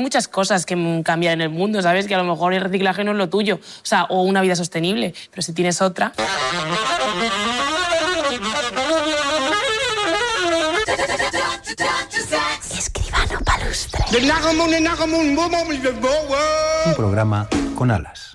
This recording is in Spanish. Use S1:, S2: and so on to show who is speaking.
S1: muchas cosas que cambiar en el mundo, ¿sabes? Que a lo mejor el reciclaje no es lo tuyo, o sea, o una vida sostenible, pero si tienes otra...
S2: Escribano Palustre. Un programa con alas.